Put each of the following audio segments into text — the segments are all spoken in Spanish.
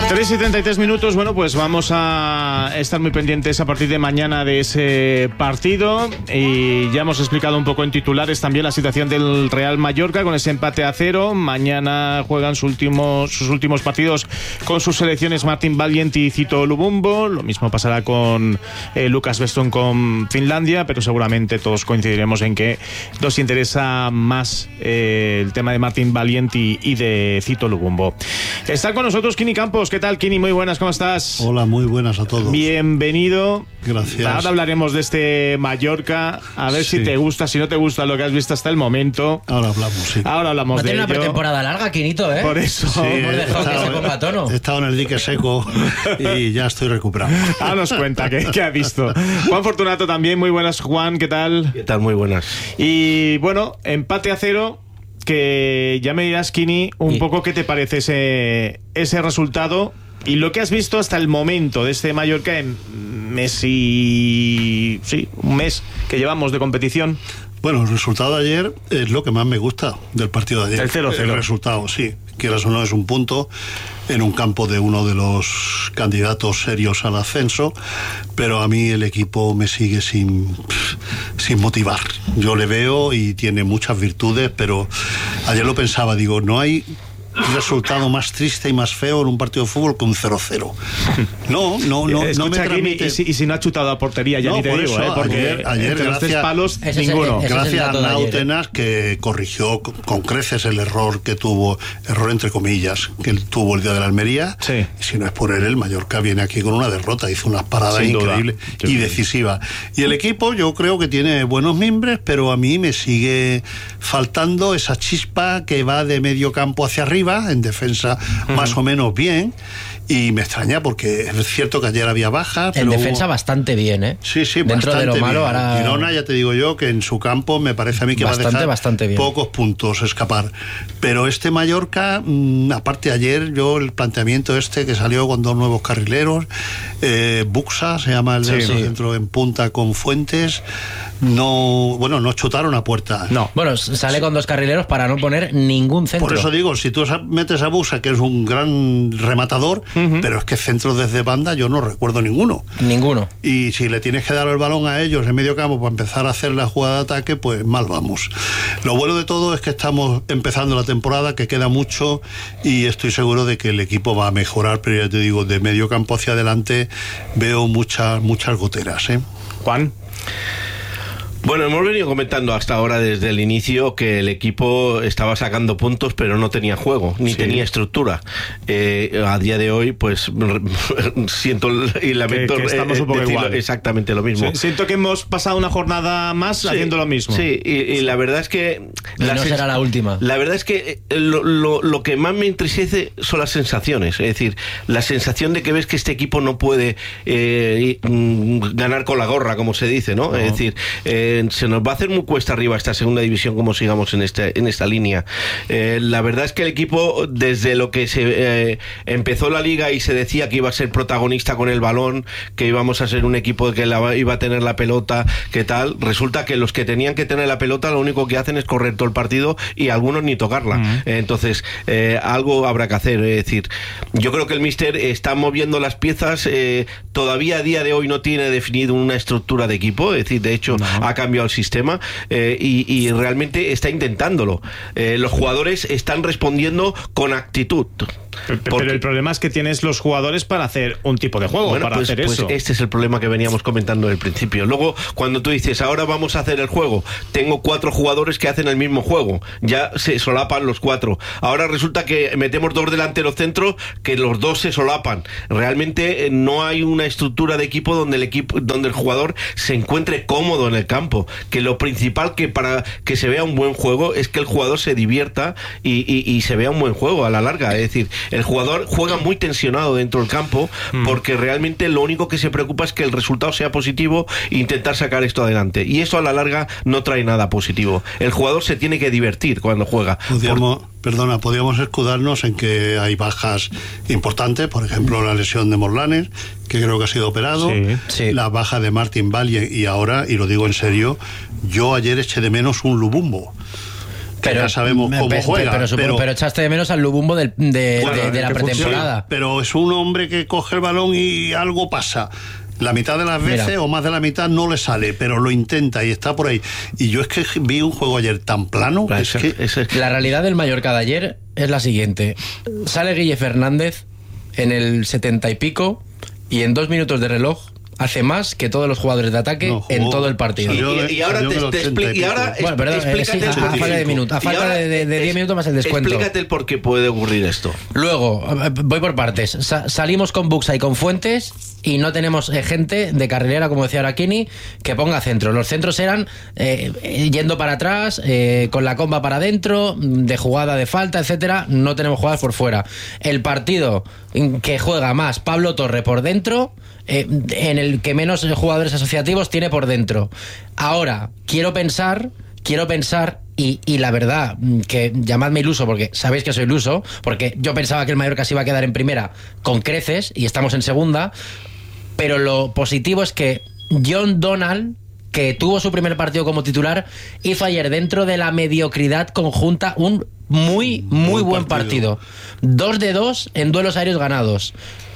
3:33. Bueno, pues vamos a estar muy pendientes a partir de mañana de ese partido, y ya hemos explicado un poco en titulares también la situación del Real Mallorca con ese empate a 0. Mañana juegan sus últimos partidos con sus selecciones Martin Valiant y Cito Lubumbo. Lo mismo pasará con Lucas Weston con Finlandia, pero seguramente todos coincidiremos en que nos interesa más el tema de Martin Valiant y de Cito Lubumbo. Está con nosotros Kini Campos. ¿Qué tal, Kini? Muy buenas, ¿cómo estás? Hola, muy buenas a todos. Bienvenido. Gracias. Ahora hablaremos de este Mallorca, a ver si te gusta, si no te gusta lo que has visto hasta el momento. Ahora hablamos, sí. Ahora hablamos no de ello. Tiene una pretemporada larga, Quinito, ¿eh? Por eso. Sí, Hemos dejado que se ponga a tono. He estado en el dique seco y ya estoy recuperado. Ahora nos cuenta qué ha visto. Juan Fortunato también, muy buenas, Juan, ¿qué tal? ¿Qué tal? Muy buenas. Y bueno, empate a 0, que ya me dirás, Kini, un poco qué te parece ese resultado y lo que has visto hasta el momento de este Mallorca en un mes que llevamos de competición. Bueno, el resultado de ayer es lo que más me gusta del partido de ayer. El 0-0. El resultado, sí. Quieras o no, es un punto en un campo de uno de los candidatos serios al ascenso, pero a mí el equipo me sigue sin motivar. Yo le veo y tiene muchas virtudes, pero ayer lo pensaba, digo, no hay resultado más triste y más feo en un partido de fútbol que un 0-0. No me transmite. Y si no ha chutado a portería, ya no, ni te por digo, eso, porque ayer entre los 3 palos, ninguno. Gracias a Nautenas, que corrigió con creces el error entre comillas, que tuvo el día de la Almería. Sí. Y si no es por él, el Mallorca viene aquí con una derrota, hizo unas paradas increíbles y decisivas. Y el equipo yo creo que tiene buenos mimbres, pero a mí me sigue faltando esa chispa que va de medio campo hacia arriba, en defensa más o menos bien, y me extraña porque es cierto que ayer había bajas. En defensa bastante bien, ¿eh? Sí, dentro de lo malo. Ahora Girona, ya te digo yo que en su campo me parece a mí que va a dejar bastante bien. Pocos puntos escapar, pero este Mallorca, aparte ayer el planteamiento que salió con 2 nuevos carrileros, Buxa se llama el centro en punta con Fuentes, no chutaron a puerta. No. Bueno, sale con 2 carrileros para no poner ningún centro. Por eso digo, si tú metes a Buxa, que es un gran rematador, pero es que centros desde banda yo no recuerdo ninguno. Y si le tienes que dar el balón a ellos en medio campo para empezar a hacer la jugada de ataque, pues mal vamos. Lo bueno de todo es que estamos empezando la temporada, que queda mucho, y estoy seguro de que el equipo va a mejorar, pero ya te digo, de medio campo hacia adelante veo muchas goteras, ¿eh? Juan. Bueno, hemos venido comentando hasta ahora desde el inicio que el equipo estaba sacando puntos, pero no tenía juego, ni tenía estructura. A día de hoy, pues siento y lamento que estamos un poco igual. Exactamente lo mismo. Siento que hemos pasado una jornada más haciendo lo mismo. Sí, y la verdad es que no será la última. La verdad es que lo que más me entristece son las sensaciones. Es decir, la sensación de que ves que este equipo no puede ganar con la gorra, como se dice, ¿no? Es decir, se nos va a hacer muy cuesta arriba esta segunda división como sigamos en esta línea. La verdad es que el equipo, desde lo que se empezó la liga y se decía que iba a ser protagonista con el balón, que íbamos a ser un equipo que iba a tener la pelota, que tal, resulta que los que tenían que tener la pelota lo único que hacen es correr todo el partido y algunos ni tocarla. Entonces algo habrá que hacer. Es decir, yo creo que el míster está moviendo las piezas, todavía a día de hoy no tiene definido una estructura de equipo, es decir, de hecho ha cambiado el sistema, y realmente está intentándolo. Los jugadores están respondiendo con actitud. Pero el problema es que tienes los jugadores para hacer un tipo de juego, hacer eso. Este es el problema que veníamos comentando al principio. Luego, cuando tú dices, ahora vamos a hacer el juego, tengo 4 jugadores que hacen el mismo juego, ya se solapan los 4. Ahora resulta que metemos 2 delanteros centros, que los 2 se solapan. Realmente no hay una estructura de equipo donde el jugador se encuentre cómodo en el campo. Que lo principal que para que se vea un buen juego es que el jugador se divierta y se vea un buen juego a la larga. Es decir, el jugador juega muy tensionado dentro del campo porque realmente lo único que se preocupa es que el resultado sea positivo e intentar sacar esto adelante, y eso a la larga no trae nada positivo. El jugador se tiene que divertir cuando juega. Podríamos escudarnos en que hay bajas importantes, por ejemplo la lesión de Morlanes, que creo que ha sido operado, la baja de Martin Valiant, y ahora, y lo digo en serio, yo ayer eché de menos un Lubumbo. que ya sabemos cómo juega. Pero echaste de menos al Lubumbo de la pretemporada. Pero es un hombre que coge el balón y algo pasa. La mitad de las veces o más de la mitad no le sale, pero lo intenta y está por ahí. Y yo es que vi un juego ayer tan plano. La realidad del Mallorca de ayer es la siguiente. Sale Guille Fernández en el 70 y pico y en 2 minutos de reloj hace más que todos los jugadores de ataque en todo el partido. Y ahora te explico. A falta de 10 minutos más el descuento. Explícate el por qué puede ocurrir esto. Luego, voy por partes. Salimos con Buxa y con Fuentes y no tenemos gente de carrilera, como decía Araquini, que ponga centro. Los centros eran yendo para atrás, con la comba para adentro, de jugada de falta, etcétera. No tenemos jugadas por fuera. El partido que juega más Pablo Torre por dentro, en el que menos jugadores asociativos tiene por dentro. Ahora, quiero pensar y la verdad, que llamadme iluso, porque sabéis que soy iluso, porque yo pensaba que el Mallorca se iba a quedar en primera con creces y estamos en segunda, pero lo positivo es que John Donald, que tuvo su primer partido como titular, hizo ayer, dentro de la mediocridad conjunta, un muy buen partido. 2 de 2 en duelos aéreos ganados.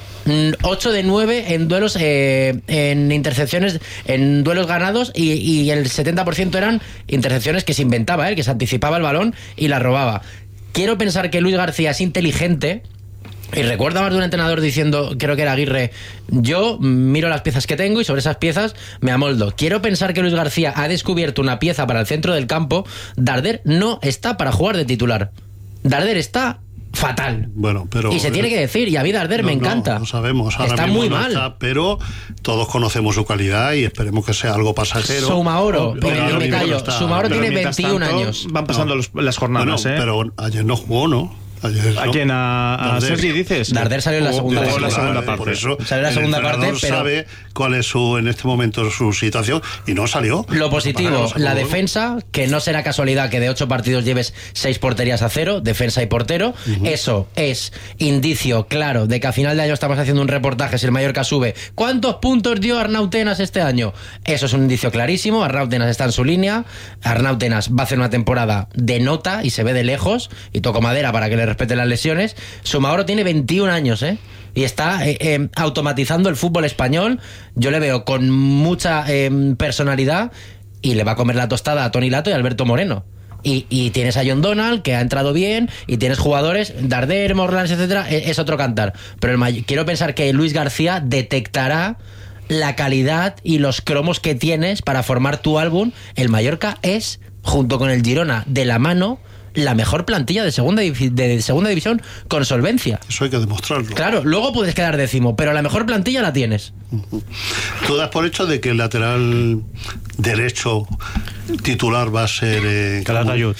8 de 9 en duelos, en intercepciones, en duelos ganados, y el 70% eran intercepciones que se inventaba, que se anticipaba el balón y la robaba. Quiero pensar que Luis García es inteligente. Y recuerdo más de un entrenador diciendo, creo que era Aguirre, yo miro las piezas que tengo y sobre esas piezas me amoldo. Quiero pensar que Luis García ha descubierto una pieza para el centro del campo. Darder no está para jugar de titular. Darder está fatal. Bueno, pero y se tiene que decir, y a mí Darder me encanta. No sabemos, ahora está mismo muy no mal. Está, pero todos conocemos su calidad y esperemos que sea algo pasajero. Soumaoro, me callo. Soumaoro tiene 21 años. Van pasando las jornadas, pero ayer no jugó, ¿no? ¿A quién? ¿A Sergi dices? Darder salió en la segunda parte. Por eso salió en la segunda parte, pero sabe cuál es en este momento su situación y no salió. Lo positivo, la defensa, que no será casualidad que de 8 partidos lleves 6 porterías a 0, defensa y portero. Eso es indicio claro de que a final de año estamos haciendo un reportaje si el Mallorca sube. ¿Cuántos puntos dio Arnau Tenas este año? Eso es un indicio clarísimo. Arnau Tenas está en su línea. Arnau Tenas va a hacer una temporada de nota y se ve de lejos, y toco madera para que le respete las lesiones. Soumaoro tiene 21 años, y está automatizando el fútbol español. Yo le veo con mucha personalidad, y le va a comer la tostada a Toni Lato y a Alberto Moreno. Y tienes a John Donald, que ha entrado bien, y tienes jugadores, Darder, Morlans, etcétera, es otro cantar. Pero quiero pensar que Luis García detectará la calidad y los cromos que tienes para formar tu álbum. El Mallorca es, junto con el Girona, de la mano, la mejor plantilla de segunda división con solvencia. Eso hay que demostrarlo. Claro, luego puedes quedar 10º, pero la mejor plantilla la tienes. Tú das por hecho de que el lateral derecho titular va a ser Calatayud.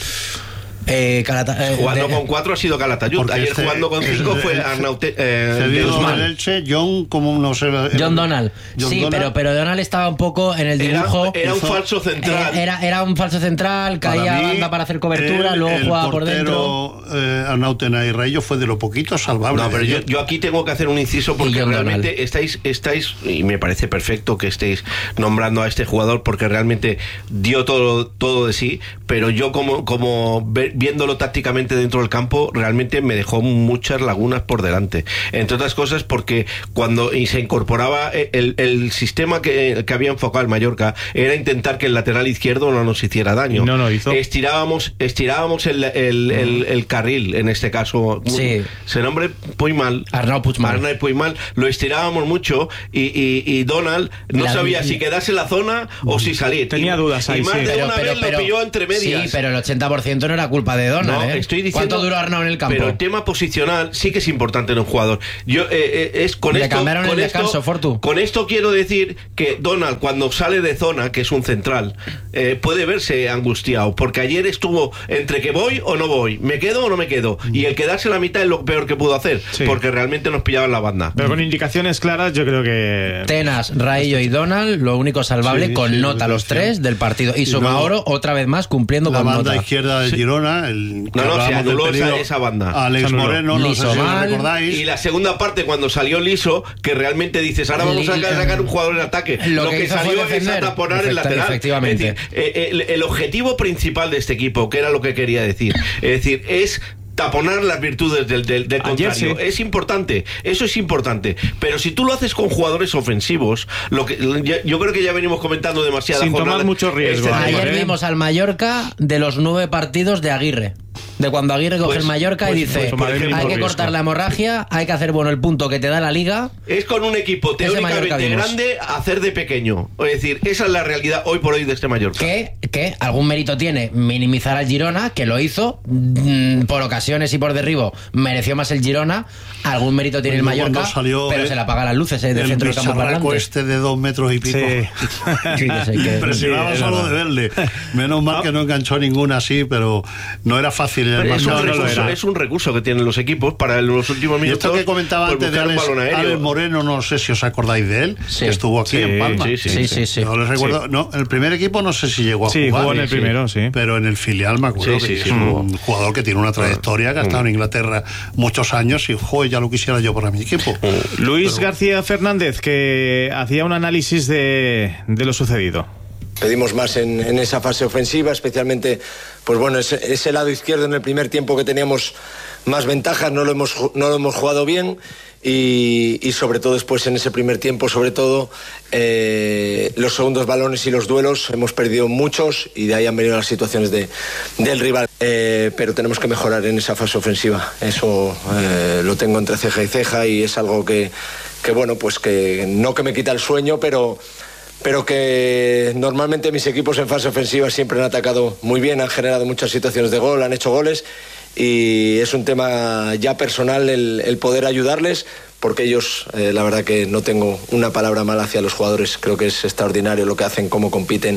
Jugando con 4 ha sido Calatayud. Ayer jugando con 5 fue Arnau Elche, John, como no sé, John Donald. Pero Donald estaba un poco en el dibujo. Era un falso central. Era un falso central, caía a banda para hacer cobertura, luego jugaba por dentro. Arnau Tenas y Raillo fue de lo poquito salvable. No, pero yo aquí tengo que hacer un inciso, porque realmente estáis, y me parece perfecto que estéis nombrando a este jugador, porque realmente dio todo de sí, pero yo como viéndolo tácticamente dentro del campo, realmente me dejó muchas lagunas por delante. Entre otras cosas porque cuando se incorporaba el sistema que había enfocado el Mallorca era intentar que el lateral izquierdo no nos hiciera daño. No lo hizo. Estirábamos el carril, en este caso. Sí. Ese nombre, Puigmal. Arnau Puigmal. Lo estirábamos mucho y Donald no sabía si quedarse en la zona o si salir. Tenía dudas ahí, y más de una vez lo pilló entre medias. Sí, pero el 80% no era culpa de Donald. No, estoy diciendo, ¿cuánto duró Arnau en el campo? Pero el tema posicional sí que es importante en un jugador. Yo cambiaron el descanso, Fortu. Con esto quiero decir que Donald, cuando sale de zona, que es un central, puede verse angustiado, porque ayer estuvo entre que voy o no voy, me quedo o no me quedo, y el quedarse la mitad es lo peor que pudo hacer, porque realmente nos pillaban la banda. Pero con indicaciones claras, yo creo que Tenas, Raillo y Donald, lo único salvable, con nota los 3 del partido, y Soumaoro otra vez más cumpliendo la con banda nota. Izquierda de Girona, Girona, se anuló esa banda. Alex Moreno, no sé si lo recordáis. Y la segunda parte, cuando salió Liso, que realmente dices, ahora vamos a sacar un jugador en ataque. Lo que salió es a taponar el lateral. Efectivamente. Es decir, el objetivo principal de este equipo, que era lo que quería decir, es taponar las virtudes del contrario. Sí. Es importante, eso es importante, pero si tú lo haces con jugadores ofensivos, yo creo que ya venimos comentando demasiado sin tomar mucho riesgo. Ayer vimos al Mallorca de los 9 partidos de Aguirre, de cuando Aguirre coge el Mallorca y dice hay que cortar la hemorragia, hay que hacer el punto que te da la liga. Es con un equipo teóricamente grande hacer de pequeño, es decir, esa es la realidad hoy por hoy de este Mallorca. Que algún mérito tiene minimizar al Girona, que lo hizo por ocasiones y por derribo, mereció más el Girona. Algún mérito tiene el Mallorca, pero se le apagan las luces de centro del campo para adelante. Este de 2 metros y pico. Sí, impresionaba solo de verle. Menos mal que no enganchó ninguna así, pero no era fácil. Es un recurso que tienen los equipos para en los últimos minutos. Y esto que comentaba antes de Alex Moreno, no sé si os acordáis de él, que estuvo aquí en Palma. Sí. No les recuerdo. No, el primer equipo no sé si llegó a jugar. Sí, jugó en el primero, sí. Pero en el filial me acuerdo que es un jugador que tiene una trayectoria, que ha estado en Inglaterra muchos años y ya lo quisiera yo para mi equipo. Luis García Fernández, que hacía un análisis de lo sucedido. Pedimos más en esa fase ofensiva, especialmente pues bueno, ese lado izquierdo en el primer tiempo que teníamos más ventajas, no lo hemos jugado bien y sobre todo después en ese primer tiempo, sobre todo los segundos balones y los duelos, hemos perdido muchos y de ahí han venido las situaciones del rival, pero tenemos que mejorar en esa fase ofensiva, eso lo tengo entre ceja y ceja y es algo que bueno, pues que no que me quita el sueño, pero que normalmente mis equipos en fase ofensiva siempre han atacado muy bien, han generado muchas situaciones de gol, han hecho goles y es un tema ya personal el poder ayudarles, porque ellos, la verdad que no tengo una palabra mala hacia los jugadores, creo que es extraordinario lo que hacen, cómo compiten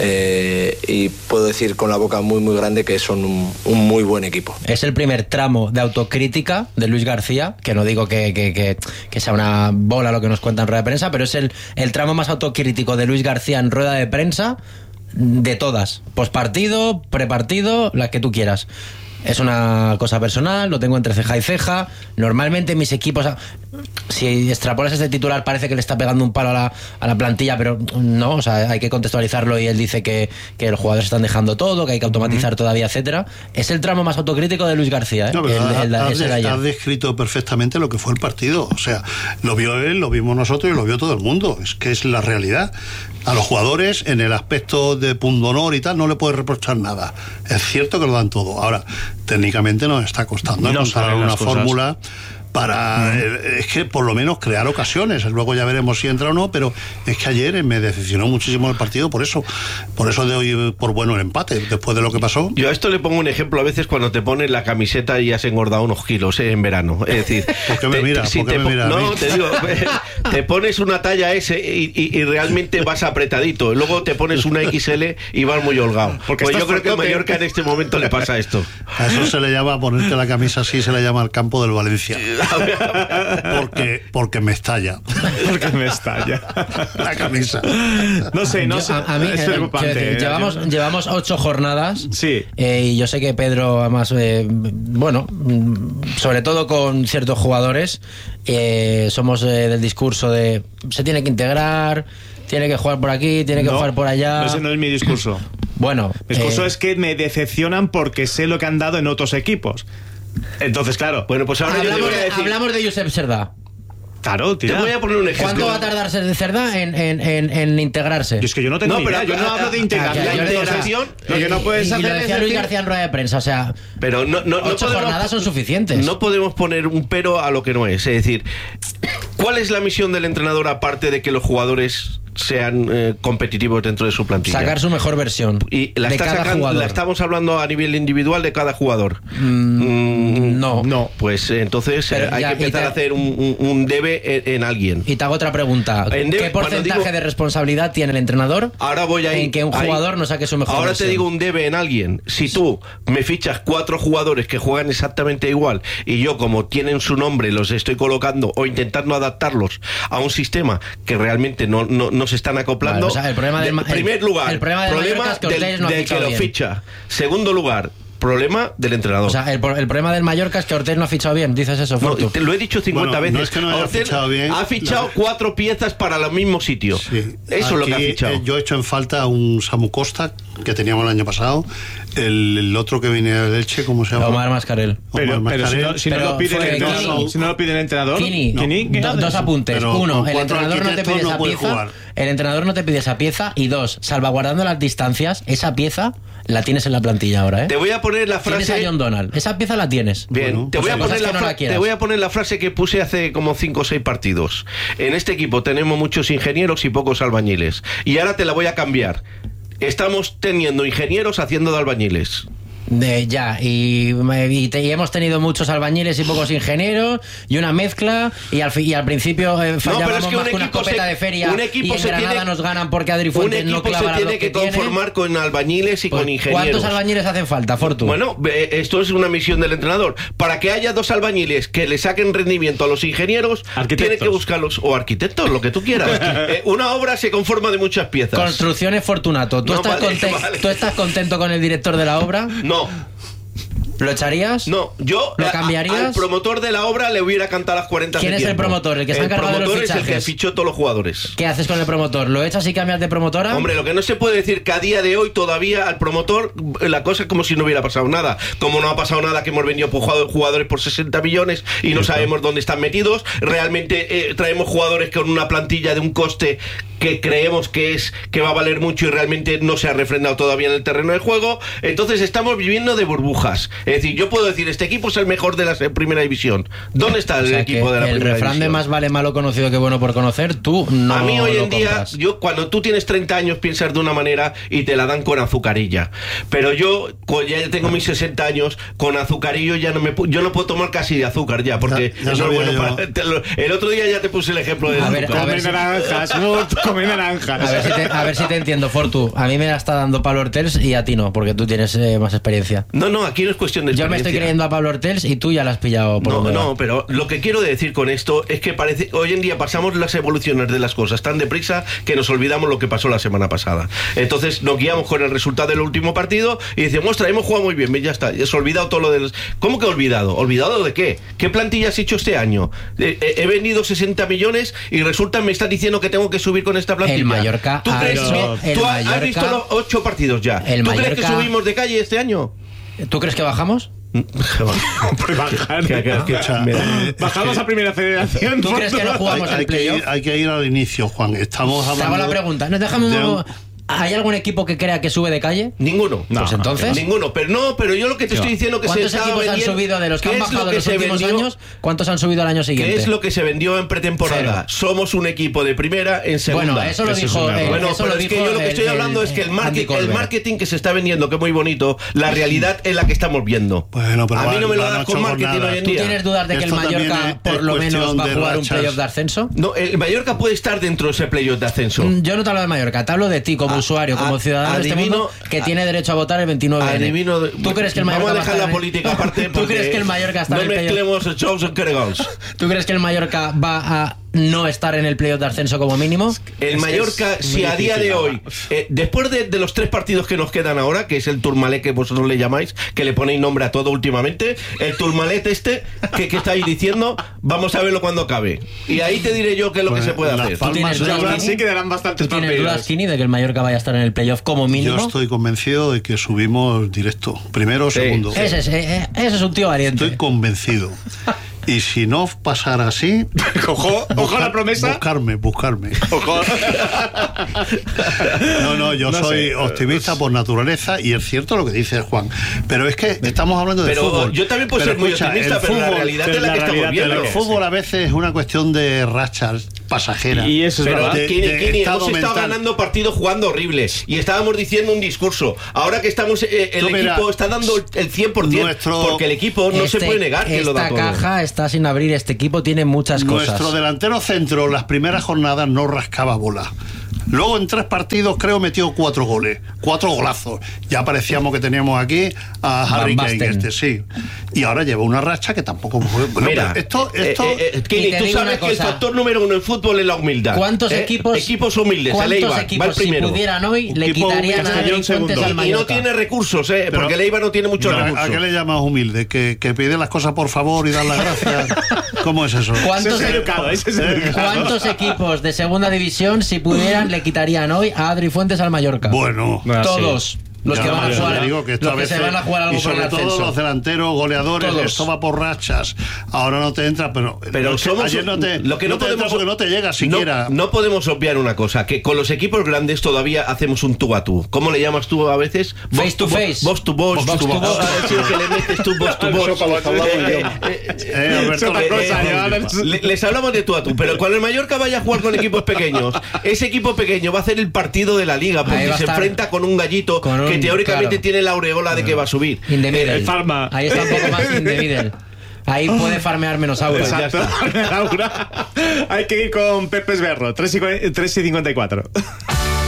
y puedo decir con la boca muy muy grande que son un muy buen equipo. Es el primer tramo de autocrítica de Luis García, que no digo que sea una bola lo que nos cuenta en rueda de prensa, pero es el tramo más autocrítico de Luis García en rueda de prensa de todas, pospartido, prepartido, las que tú quieras. Es una cosa personal, lo tengo entre ceja y ceja. Normalmente mis equipos, si extrapolas este titular, parece que le está pegando un palo a la plantilla, pero no, o sea, hay que contextualizarlo y él dice que los jugadores están dejando todo, que hay que automatizar todavía, etcétera. Es el tramo más autocrítico de Luis García, ¿eh? No, has descrito perfectamente lo que fue el partido. O sea, lo vio él, lo vimos nosotros y lo vio todo el mundo. Es que es la realidad. A los jugadores, en el aspecto de pundonor y tal, no le puedes reprochar nada. Es cierto que lo dan todo. Ahora, técnicamente nos está costando encontrar una fórmula para es que por lo menos crear ocasiones. Luego ya veremos si entra o no, pero es que ayer me decepcionó muchísimo el partido, por eso doy por bueno el empate después de lo que pasó. Yo a esto le pongo un ejemplo a veces cuando te pones la camiseta y has engordado unos kilos en verano, es decir, ¿por qué me miras? No, te digo, te pones una talla S y realmente vas apretadito, luego te pones una XL y vas muy holgado. Porque pues yo creo que a Mallorca en este momento le pasa esto. A eso se le llama, ponerte la camisa así, se le llama el campo del Valencia. Porque me estalla. Porque me estalla la camisa. No sé. A mí es preocupante. Llevamos 8 jornadas. Sí. Y yo sé que Pedro, además, bueno, sobre todo con ciertos jugadores, somos del discurso de se tiene que integrar, tiene que jugar por aquí, tiene que jugar por allá. Ese no es mi discurso. Bueno, mi discurso es que me decepcionan porque sé lo que han dado en otros equipos. Entonces, claro. Bueno, pues ahora hablamos de Josep Serdá. Claro, tira. Te voy a poner un ejemplo. ¿Cuánto va a tardar Cerdá en integrarse? Y es que yo no tengo ni idea. Yo no hablo de integración. La integración. Lo que no puedes hacer lo decía Luis García en rueda de prensa, o sea, pero 8 jornadas son suficientes. No podemos poner un pero a lo que no es. Es decir, ¿cuál es la misión del entrenador aparte de que los jugadores sean competitivos dentro de su plantilla? Sacar su mejor versión y la estamos hablando a nivel individual de cada jugador. No. Pues entonces hay que empezar a hacer un debe en alguien. Y te hago otra pregunta. ¿Qué porcentaje de responsabilidad tiene el entrenador en que un jugador no saque su mejor versión? Ahora te digo un debe en alguien. Si tú me fichas 4 jugadores que juegan exactamente igual y yo, como tienen su nombre, los estoy colocando o intentando adaptarlos a un sistema que realmente no se están acoplando. Vale, o sea, el problema primer lugar, el problema problema es que ustedes no del que lo ficha. Segundo lugar, problema del entrenador. O sea, el problema del Mallorca es que Ortel no ha fichado bien, dices eso, Fortu. No, te lo he dicho 50 veces. No es que no haya fichado bien. Ha fichado 4 piezas para el mismo sitio. Sí. Eso es lo que ha fichado. Yo he hecho en falta a un Samu Costa, que teníamos el año pasado. El otro que viene de Elche, ¿cómo se llama? Omar Mascarell. Pero si no lo pide el entrenador, Kini, dos apuntes. Pero uno, el entrenador no te pide esa pieza. El entrenador no te pide esa pieza. Y dos, salvaguardando las distancias, esa pieza la tienes en la plantilla ahora, ¿eh? Te voy a poner la frase. Tienes a John Donald. Esa pieza la tienes. Bien, bueno, te voy a poner la frase que puse hace como 5 o 6 partidos. En este equipo tenemos muchos ingenieros y pocos albañiles. Y ahora te la voy a cambiar. Estamos teniendo ingenieros haciendo de albañiles. Y hemos tenido muchos albañiles y pocos ingenieros y una mezcla y al principio fallábamos más que una escopeta de feria y en Granada nos ganan porque Adri Fuentes no clava se tiene que conformar con albañiles y con ingenieros. ¿Cuántos albañiles hacen falta, Fortu? Bueno, esto es una misión del entrenador. Para que haya 2 albañiles que le saquen rendimiento a los ingenieros, tiene que buscarlos, o arquitectos, lo que tú quieras. Una obra se conforma de muchas piezas. Construcciones Fortunato. ¿Tú estás contento con el director de la obra? No. ¿Lo echarías? No, yo ¿Lo cambiarías? Al promotor de la obra le hubiera cantado las 40 ¿Quién es el promotor? El que se ha encargado de los fichajes. El promotor es el que fichó todos los jugadores. ¿Qué haces con el promotor? ¿Lo echas y cambias de promotora? Hombre, lo que no se puede decir que a día de hoy todavía al promotor la cosa es como si no hubiera pasado nada. Como no ha pasado nada que hemos vendido jugadores por 60 millones y no sabemos dónde están metidos. Realmente traemos jugadores con una plantilla de un coste que creemos que va a valer mucho y realmente no se ha refrendado todavía en el terreno de juego. Entonces estamos viviendo de burbujas. Es decir, yo puedo decir, este equipo es el mejor de la primera división. ¿Dónde está el equipo de la primera división? El refrán de más vale malo conocido que bueno por conocer, tú no. A mí hoy en día, cuando tú tienes 30 años piensas de una manera y te la dan con azucarilla. Pero yo ya tengo mis 60 años, con azucarillo yo no puedo tomar casi de azúcar ya, porque ya no es bueno el otro día ya te puse el ejemplo de come naranjas. A ver si te entiendo, Fortu. A mí me la está dando Pablo Ortels y a ti no, porque tú tienes más experiencia. No, aquí no es cuestión de experiencia. Yo me estoy creyendo a Pablo Ortels y tú ya la has pillado por No, pero lo que quiero decir con esto es que parece hoy en día pasamos las evoluciones de las cosas tan deprisa que nos olvidamos lo que pasó la semana pasada. Entonces nos guiamos con el resultado del último partido y decimos, ostras, hemos jugado muy bien, ya está, ya se ha olvidado todo lo del... ¿Cómo que olvidado? ¿Olvidado de qué? ¿Qué plantilla has hecho este año? He vendido 60 millones y resulta me estás diciendo que tengo que subir con esta plantilla. El Mallorca... ¿Tú has visto los 8 partidos ya? ¿Tú crees que subimos de calle este año? ¿Tú crees que bajamos? Bajamos a primera federación. ¿Tú crees que no jugamos al playoff? Hay que ir al inicio, Juan. Estamos hablando... Te hago la pregunta. Nos dejamos... ¿Hay algún equipo que crea que sube de calle? Ninguno. Pues entonces. Ninguno. Pero yo lo que te estoy diciendo que ¿cuántos equipos han subido de los que han bajado en los últimos años? ¿Cuántos han subido al año siguiente? ¿Qué es lo que se vendió en pretemporada? 0. Somos un equipo de primera en segunda. Bueno, eso lo dijo. Es que yo lo que estoy hablando es que el marketing que se está vendiendo, que es muy bonito, la realidad es la que estamos viendo. Bueno, pero a mí no me lo das con marketing hoy en día. ¿Tú tienes dudas de que el Mallorca por lo menos va a jugar un playoff de ascenso? No, el Mallorca puede estar dentro de ese playoff de ascenso. Yo no te hablo de Mallorca, te hablo de ti como usuario, como ciudadano de este mundo que tiene derecho a votar el 29 ¿Tú crees que el Mallorca vamos a dejar la política aparte? ¿Tú crees que el Mallorca está en el playoff? No mezclemos shows en cargos. ¿Tú crees que el Mallorca va a no estar en el playoff de ascenso como mínimo? El Mallorca, si a día de hoy, después de los 3 partidos que nos quedan ahora, que es el Tourmalet que vosotros le llamáis, que le ponéis nombre a todo últimamente, el Tourmalet que estáis diciendo, vamos a verlo cuando acabe. Y ahí te diré yo qué es lo que se puede hacer. Sí quedarán bastantes partidos. ¿Tienes dudas, Kini, de que el Mallorca vaya a estar en el playoff como mínimo? Yo estoy convencido de que subimos directo. Primero o segundo. Ese es un tío valiente. Estoy convencido. Y si no pasara así, ojo la promesa. Buscarme. Ojo. No, yo soy optimista por naturaleza y es cierto lo que dice Juan. Pero es que estamos hablando de fútbol. Yo también puedo ser muy optimista, pero la realidad es la que estamos viendo. El fútbol a veces es una cuestión de rachas pasajeras. Y eso es verdad. Kini, hemos estado ganando partidos jugando horribles y estábamos diciendo un discurso. Ahora que estamos, equipo está dando el 100%, porque el equipo no se puede negar que lo da todo. Esta caja está sin abrir, este equipo tiene muchas cosas. Nuestro delantero centro las primeras jornadas no rascaba bola. Luego en 3 partidos creo metió 4 goles, 4 golazos. Ya parecíamos que teníamos aquí a Harry Kane, sí. Y ahora lleva una racha que tampoco... Bueno, mira, Kini, tú sabes que el factor número 1 en fútbol es la humildad. ¿Cuántos equipos humildes? ¿Cuántos equipos, si pudieran hoy, le quitarían a Adri Fuentes al Mallorca? Y no tiene recursos, porque el Eibar no tiene muchos recursos. ¿A qué le llamas humilde? ¿Que pide las cosas por favor y dar las gracias? ¿Cómo es eso? ¿Cuántos equipos de segunda división, si pudieran, le quitarían hoy a Adri Fuentes al Mallorca? Bueno, todos. Los que van a jugar, se van a jugar algo y sobre por el todo los delanteros, goleadores, todos. Esto va por rachas. Ahora no te entra, pero ayer no te, lo que no te entra porque no te llega siquiera. No podemos obviar una cosa, que con los equipos grandes todavía hacemos un tú a tú. ¿Cómo le llamas tú a veces? Face to face. Box to box. A decir que le metes tú box to box. Les hablamos de tú a tú, pero cuando el Mallorca vaya a jugar con equipos pequeños, ese equipo pequeño va a hacer el partido de la liga porque se enfrenta con un gallito que teóricamente tiene la aureola de que va a subir. El Farma. Ahí está un poco más in the middle. Ahí puede farmear menos aura. Exacto. Hay que ir con Pepe Esberro, 3 y 54.